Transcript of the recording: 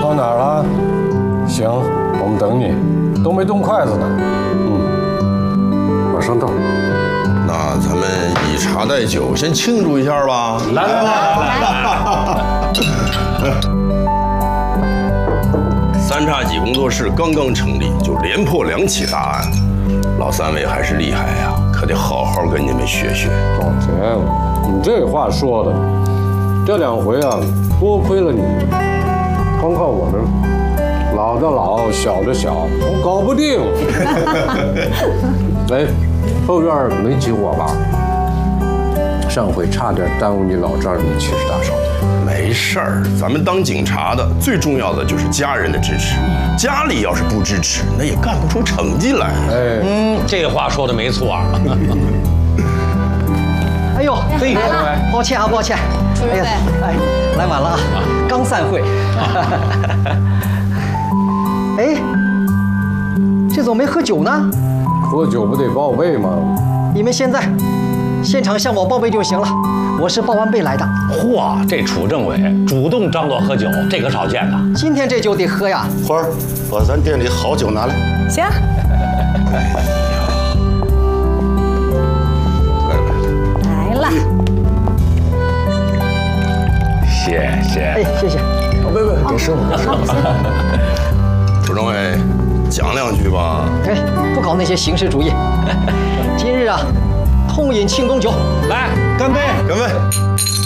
到哪儿了？行，我们等你，都没动筷子呢。马上到。 那咱们以茶代酒，先庆祝一下吧。 来！ 三叉戟工作室刚刚成立，就连破2起大案，老三位还是厉害呀，可得好好跟你们学学。 老田，你这话说的，这2回啊，多亏了你，光靠我们，老的老，小的小，我搞不定。哎，后院没起火吧？上回差点耽误你老丈人70大寿。 没事儿，咱们当警察的最重要的就是家人的支持，家里要是不支持，那也干不出成绩来。 哎， 这话说的没错。 哎呦，嘿，抱歉啊，抱歉。哎呀，哎，来晚了啊，刚散会。哎，这怎么没喝酒呢？ 喝酒不得报备吗？ 你们现在现场向我报备就行了，我是报完备来的。 嚯，这楚政委主动张罗喝酒，这可少见呐。 今天这酒得喝呀。 花儿，把咱店里好酒拿来。 行。来了。 谢谢。 哎，谢谢。 别生我。 楚政委，讲2句吧。 哎，不搞那些形式主义。今日啊，痛饮庆功酒， 来，干杯！ 干杯！